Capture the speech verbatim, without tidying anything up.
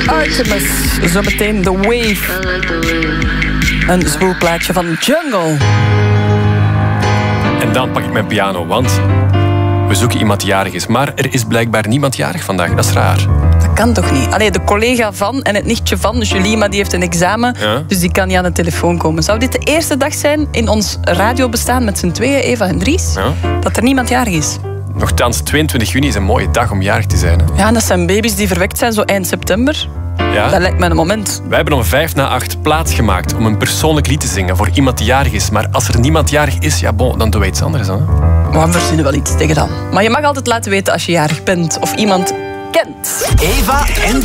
Artemis. Zometeen The Wave. Een zwoel plaatje van Jungle. En dan pak ik mijn piano, want we zoeken iemand die jarig is. Maar er is blijkbaar niemand jarig vandaag. Dat is raar. Dat kan toch niet? Allee, de collega van en het nichtje van, Julie, maar die heeft een examen. Ja. Dus die kan niet aan de telefoon komen. Zou dit de eerste dag zijn in ons radiobestaan met z'n tweeën, Eva en Dries, Ja. dat er niemand jarig is? Nochtans, tweeëntwintig juni is een mooie dag om jarig te zijn. Hè? Ja, en dat zijn baby's die verwekt zijn zo eind september. Ja? Dat lijkt me een moment. Wij hebben om vijf na acht plaatsgemaakt om een persoonlijk lied te zingen voor iemand die jarig is. Maar als er niemand jarig is, ja, bon, dan doen we iets anders. Hè? Maar we verzinnen wel iets tegen dan. Maar je mag altijd laten weten als je jarig bent of iemand kent. Eva en